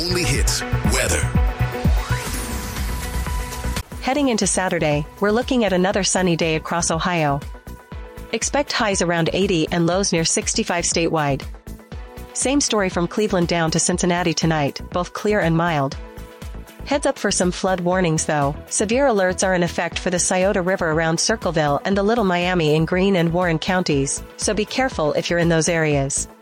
only hits weather. Heading into Saturday, we're looking at another sunny day across Ohio. Expect highs around 80 and lows near 65 statewide. Same story from Cleveland down to Cincinnati tonight, both clear and mild. Heads up for some flood warnings though. Severe alerts are in effect for the Scioto River around Circleville and the Little Miami in Greene and Warren counties, so be careful if you're in those areas.